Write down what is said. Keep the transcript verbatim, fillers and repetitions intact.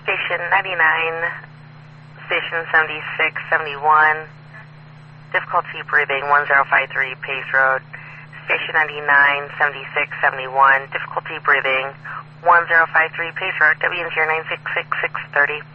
Station ninety-nine, Station seventy-six, seventy-one, difficulty breathing, one zero five three Pace Road. Station ninety-nine, seventy-six, seventy-one, difficulty breathing, one zero five three Pace Road, W N zero nine six six six thirty.